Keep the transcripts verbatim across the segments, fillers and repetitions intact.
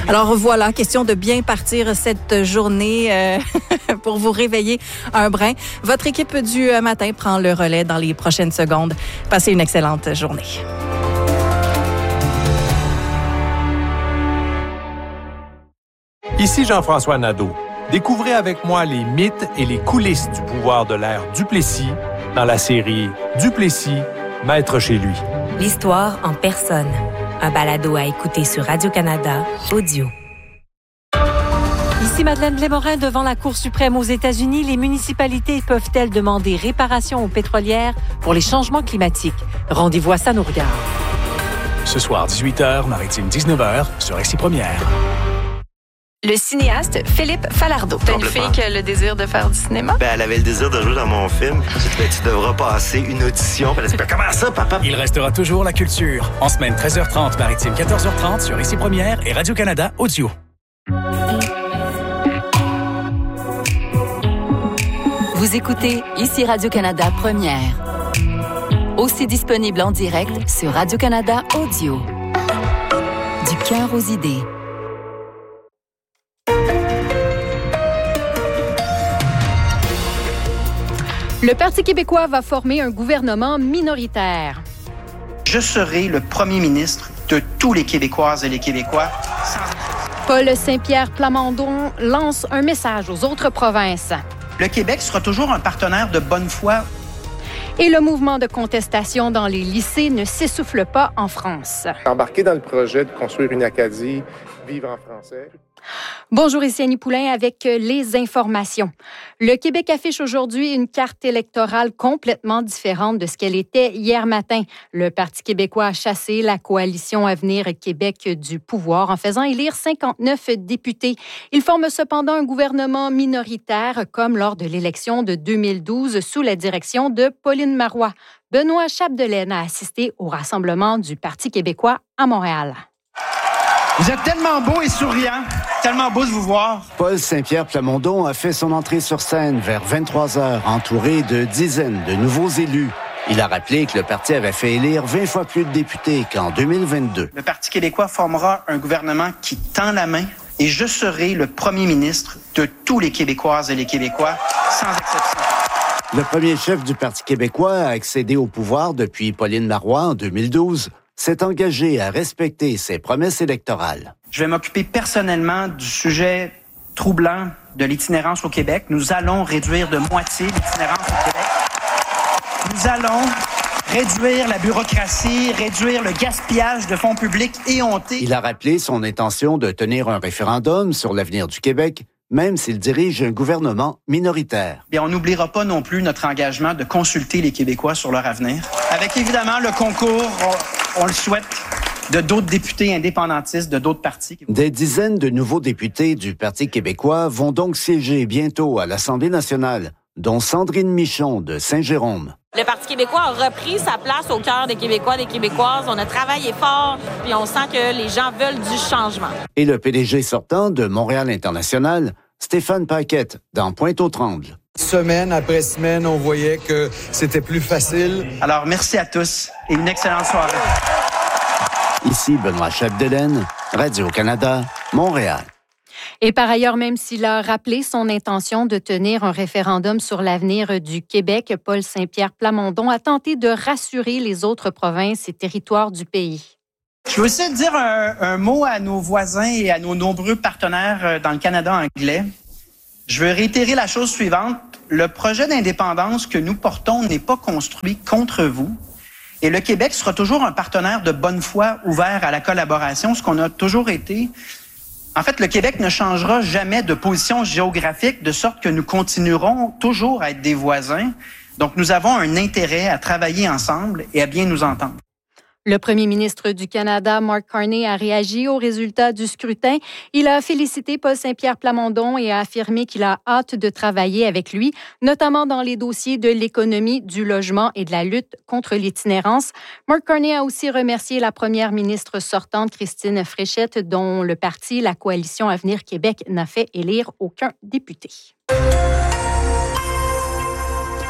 Alors voilà, question de bien partir cette journée euh, pour vous réveiller un brin. Votre équipe du matin prend le relais dans les prochaines secondes. Passez une excellente journée. Ici Jean-François Nadeau. Découvrez avec moi les mythes et les coulisses du pouvoir de l'ère Duplessis dans la série Duplessis, Maître chez lui. L'histoire en personne. Un balado à écouter sur Radio-Canada Audio. Ici Madeleine Blais-Morin devant la Cour suprême aux États-Unis. Les municipalités peuvent-elles demander réparation aux pétrolières pour les changements climatiques? Rendez-vous à Ça nous regarde. Ce soir, dix-huit heures, Maritime dix-neuf heures, sur R C Première. Le cinéaste Philippe Falardeau. T'as une fille qui a le désir de faire du cinéma? Ben, elle avait le désir de jouer dans mon film. J'ai dit, ben, tu devras passer une audition. Elle a dit, ben, comment ça, papa? Il restera toujours la culture. En semaine, treize heures trente, Maritime, quatorze heures trente, sur Ici Première et Radio-Canada Audio. Vous écoutez Ici Radio-Canada Première. Aussi disponible en direct sur Radio-Canada Audio. Du cœur aux idées. Le Parti québécois va former un gouvernement minoritaire. Je serai le premier ministre de tous les Québécoises et les Québécois. Paul Saint-Pierre Plamondon lance un message aux autres provinces. Le Québec sera toujours un partenaire de bonne foi. Et le mouvement de contestation dans les lycées ne s'essouffle pas en France. Embarqué dans le projet de construire une Acadie, vivre en français. Bonjour, ici Annie Poulain avec les informations. Le Québec affiche aujourd'hui une carte électorale complètement différente de ce qu'elle était hier matin. Le Parti québécois a chassé la coalition Avenir Québec du pouvoir en faisant élire cinquante-neuf députés. Il forme cependant un gouvernement minoritaire comme lors de l'élection de deux mille douze sous la direction de Pauline Marois. Benoît Chapdelaine a assisté au rassemblement du Parti québécois à Montréal. Vous êtes tellement beau et souriant, tellement beau de vous voir. Paul Saint-Pierre Plamondon a fait son entrée sur scène vers vingt-trois heures, entouré de dizaines de nouveaux élus. Il a rappelé que le parti avait fait élire vingt fois plus de députés qu'en deux mille vingt-deux. Le Parti québécois formera un gouvernement qui tend la main et je serai le premier ministre de tous les Québécoises et les Québécois, sans exception. Le premier chef du Parti québécois a accédé au pouvoir depuis Pauline Marois en deux mille douze. S'est engagé à respecter ses promesses électorales. Je vais m'occuper personnellement du sujet troublant de l'itinérance au Québec. Nous allons réduire de moitié l'itinérance au Québec. Nous allons réduire la bureaucratie, réduire le gaspillage de fonds publics éhontés. Il a rappelé son intention de tenir un référendum sur l'avenir du Québec, même s'il dirige un gouvernement minoritaire. Bien, on n'oubliera pas non plus notre engagement de consulter les Québécois sur leur avenir. Avec évidemment le concours, on, on le souhaite, de d'autres députés indépendantistes de d'autres partis. Des dizaines de nouveaux députés du Parti québécois vont donc siéger bientôt à l'Assemblée nationale, dont Sandrine Michon de Saint-Jérôme. Le Parti québécois a repris sa place au cœur des Québécois, des Québécoises. On a travaillé fort, puis on sent que les gens veulent du changement. Et le P D G sortant de Montréal International, Stéphane Paquette, dans Pointe-aux-Trembles. Semaine après semaine, on voyait que c'était plus facile. Alors, merci à tous et une excellente soirée. Ici Benoît Chapdelaine, Radio-Canada, Montréal. Et par ailleurs, même s'il a rappelé son intention de tenir un référendum sur l'avenir du Québec, Paul Saint-Pierre Plamondon a tenté de rassurer les autres provinces et territoires du pays. Je veux aussi dire un, un mot à nos voisins et à nos nombreux partenaires dans le Canada anglais. Je veux réitérer la chose suivante. Le projet d'indépendance que nous portons n'est pas construit contre vous. Et le Québec sera toujours un partenaire de bonne foi ouvert à la collaboration, ce qu'on a toujours été. En fait, le Québec ne changera jamais de position géographique, de sorte que nous continuerons toujours à être des voisins. Donc, nous avons un intérêt à travailler ensemble et à bien nous entendre. Le premier ministre du Canada, Mark Carney, a réagi aux résultats du scrutin. Il a félicité Paul Saint-Pierre Plamondon et a affirmé qu'il a hâte de travailler avec lui, notamment dans les dossiers de l'économie, du logement et de la lutte contre l'itinérance. Mark Carney a aussi remercié la première ministre sortante, Christine Fréchette, dont le parti, la Coalition Avenir Québec, n'a fait élire aucun député.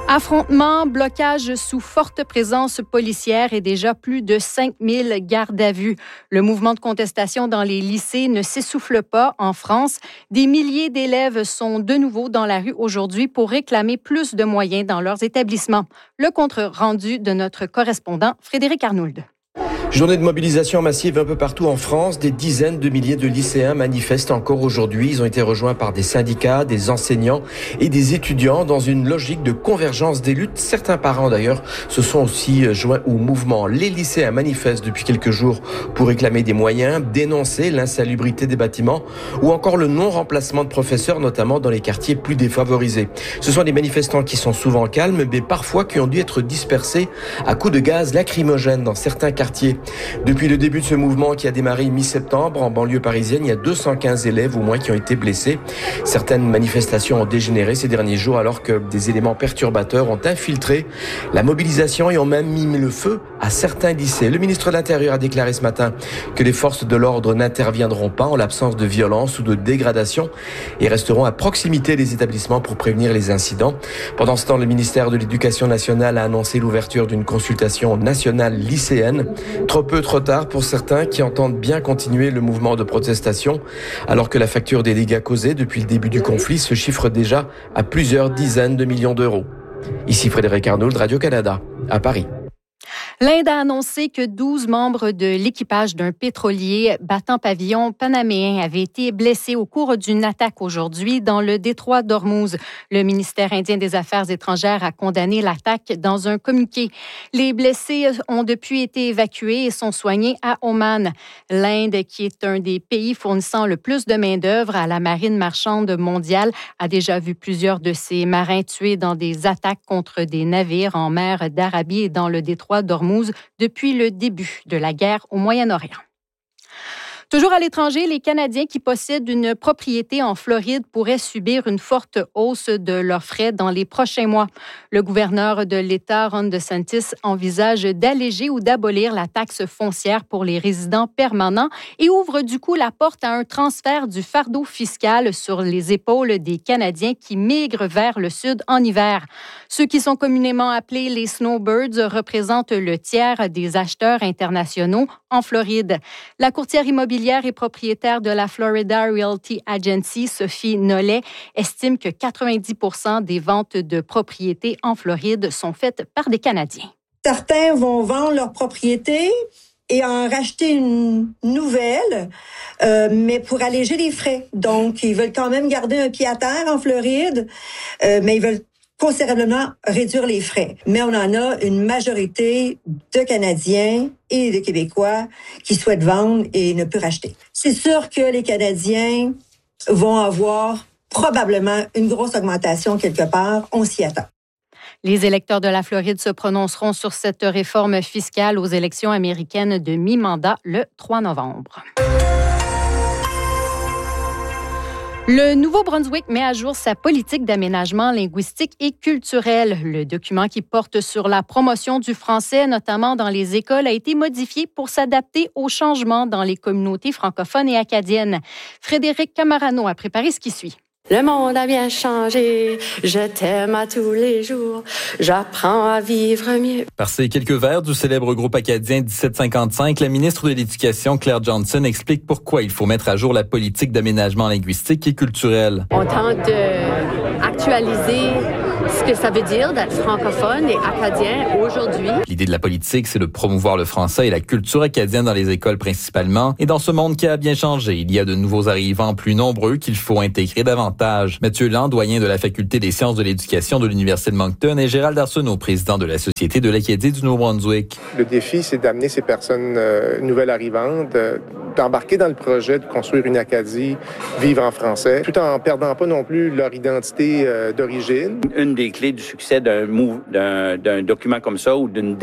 Affrontements, blocages sous forte présence policière et déjà plus de cinq mille gardes à vue. Le mouvement de contestation dans les lycées ne s'essouffle pas en France. Des milliers d'élèves sont de nouveau dans la rue aujourd'hui pour réclamer plus de moyens dans leurs établissements. Le compte-rendu de notre correspondant Frédéric Arnould. Journée de mobilisation massive un peu partout en France. Des dizaines de milliers de lycéens manifestent encore aujourd'hui. Ils ont été rejoints par des syndicats, des enseignants et des étudiants dans une logique de convergence des luttes. Certains parents d'ailleurs se sont aussi joints au mouvement. Les lycéens manifestent depuis quelques jours pour réclamer des moyens, dénoncer l'insalubrité des bâtiments ou encore le non-remplacement de professeurs, notamment dans les quartiers plus défavorisés. Ce sont des manifestants qui sont souvent calmes, mais parfois qui ont dû être dispersés à coups de gaz lacrymogène dans certains quartiers. Depuis le début de ce mouvement qui a démarré mi-septembre en banlieue parisienne, il y a deux cent quinze élèves au moins qui ont été blessés. Certaines manifestations ont dégénéré ces derniers jours alors que des éléments perturbateurs ont infiltré la mobilisation et ont même mis le feu à certains lycées. Le ministre de l'Intérieur a déclaré ce matin que les forces de l'ordre n'interviendront pas en l'absence de violence ou de dégradation et resteront à proximité des établissements pour prévenir les incidents. Pendant ce temps, le ministère de l'Éducation nationale a annoncé l'ouverture d'une consultation nationale lycéenne. Trop peu, trop tard pour certains qui entendent bien continuer le mouvement de protestation, alors que la facture des dégâts causés depuis le début du conflit se chiffre déjà à plusieurs dizaines de millions d'euros. Ici Frédéric Arnould, Radio-Canada, à Paris. L'Inde a annoncé que douze membres de l'équipage d'un pétrolier battant pavillon panaméen avaient été blessés au cours d'une attaque aujourd'hui dans le détroit d'Ormuz. Le ministère indien des Affaires étrangères a condamné l'attaque dans un communiqué. Les blessés ont depuis été évacués et sont soignés à Oman. L'Inde, qui est un des pays fournissant le plus de main-d'œuvre à la marine marchande mondiale, a déjà vu plusieurs de ses marins tués dans des attaques contre des navires en mer d'Arabie et dans le détroit d'Ormuz depuis le début de la guerre au Moyen-Orient. Toujours à l'étranger, les Canadiens qui possèdent une propriété en Floride pourraient subir une forte hausse de leurs frais dans les prochains mois. Le gouverneur de l'État, Ron DeSantis, envisage d'alléger ou d'abolir la taxe foncière pour les résidents permanents et ouvre du coup la porte à un transfert du fardeau fiscal sur les épaules des Canadiens qui migrent vers le sud en hiver. Ceux qui sont communément appelés les snowbirds représentent le tiers des acheteurs internationaux en Floride. La courtière immobilière et propriétaire de la Florida Realty Agency, Sophie Nollet, estime que quatre-vingt-dix pour cent des ventes de propriétés en Floride sont faites par des Canadiens. Certains vont vendre leur propriété et en racheter une nouvelle, euh, mais pour alléger les frais. Donc, ils veulent quand même garder un pied à terre en Floride, euh, mais ils veulent considérablement réduire les frais. Mais on en a une majorité de Canadiens et de Québécois qui souhaitent vendre et ne peuvent racheter. C'est sûr que les Canadiens vont avoir probablement une grosse augmentation quelque part. On s'y attend. Les électeurs de la Floride se prononceront sur cette réforme fiscale aux élections américaines de mi-mandat le trois novembre. Le Nouveau-Brunswick met à jour sa politique d'aménagement linguistique et culturel. Le document qui porte sur la promotion du français, notamment dans les écoles, a été modifié pour s'adapter aux changements dans les communautés francophones et acadiennes. Frédéric Camarano a préparé ce qui suit. Le monde a bien changé, je t'aime à tous les jours, j'apprends à vivre mieux. Par ces quelques vers du célèbre groupe acadien dix-sept cinquante-cinq, la ministre de l'Éducation, Claire Johnson, explique pourquoi il faut mettre à jour la politique d'aménagement linguistique et culturel. On tente d'actualiser ce que ça veut dire d'être francophone et acadien aujourd'hui. L'idée de la politique, c'est de promouvoir le français et la culture acadienne dans les écoles principalement. Et dans ce monde qui a bien changé, il y a de nouveaux arrivants plus nombreux qu'il faut intégrer davantage. Mathieu Land, doyen de la Faculté des sciences de l'éducation de l'Université de Moncton, et Gérald Arsenault, président de la Société de l'Acadie du Nouveau-Brunswick. Le défi, c'est d'amener ces personnes euh, nouvelles arrivantes, euh, d'embarquer dans le projet de construire une Acadie, vivre en français, tout en perdant pas non plus leur identité euh, d'origine. Une des clés du succès d'un, move, d'un, d'un document comme ça ou d'une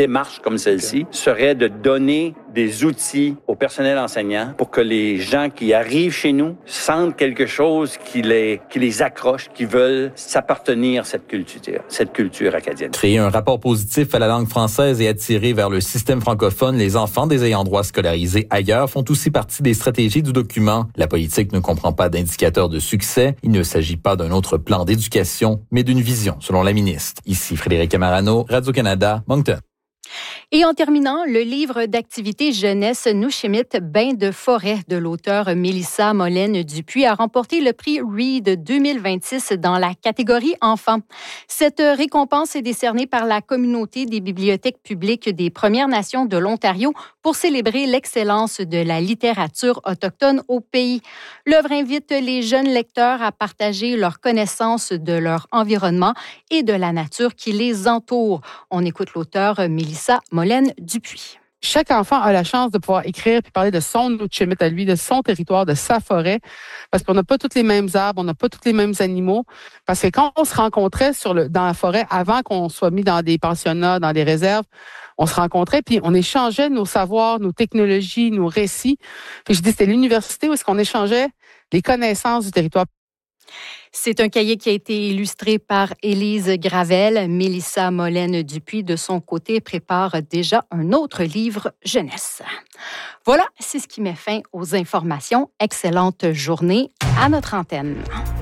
démarche comme celle-ci okay. serait de donner des outils au personnel enseignant pour que les gens qui arrivent chez nous sentent quelque chose qui les, qui les accroche, qui veulent s'appartenir à cette culture, cette culture acadienne. Créer un rapport positif à la langue française et attirer vers le système francophone les enfants des ayants droit scolarisés ailleurs font aussi partie des stratégies du document. La politique ne comprend pas d'indicateur de succès. Il ne s'agit pas d'un autre plan d'éducation, mais d'une vision, selon la ministre. Ici Frédéric Amarano, Radio-Canada, Moncton. Et en terminant, le livre d'activités jeunesse Nouchimit, Bain de forêt de l'auteure Mélissa Molène-Dupuis a remporté le prix Read deux mille vingt-six dans la catégorie enfants. Cette récompense est décernée par la communauté des bibliothèques publiques des Premières Nations de l'Ontario pour célébrer l'excellence de la littérature autochtone au pays. L'œuvre invite les jeunes lecteurs à partager leurs connaissances de leur environnement et de la nature qui les entoure. On écoute l'auteure Mélissa Molène-Dupuis. Chaque enfant a la chance de pouvoir écrire puis parler de son Nouchimit à lui, de son territoire, de sa forêt, parce qu'on n'a pas tous les mêmes arbres, on n'a pas tous les mêmes animaux. Parce que quand on se rencontrait sur le, dans la forêt, avant qu'on soit mis dans des pensionnats, dans des réserves, on se rencontrait puis on échangeait nos savoirs, nos technologies, nos récits. Puis je dis, c'était l'université où est-ce qu'on échangeait les connaissances du territoire. C'est un cahier qui a été illustré par Élise Gravel. Mélissa Molène-Dupuis, de son côté, prépare déjà un autre livre jeunesse. Voilà, c'est ce qui met fin aux informations. Excellente journée à notre antenne.